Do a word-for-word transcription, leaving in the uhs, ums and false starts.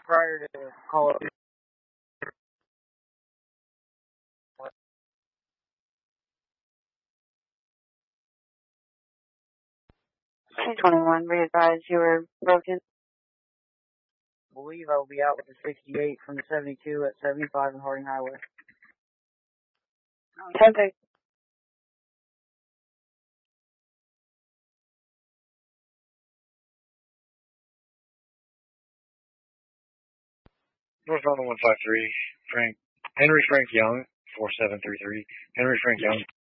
prior to call it. two twenty-one, be advised you were broken. I believe I will be out with the sixty-eight from the seventy-two at seventy-five on Harding Highway. ten six. Northbound one five three, Frank, Henry Frank Young, four seven three three. Henry Frank Young.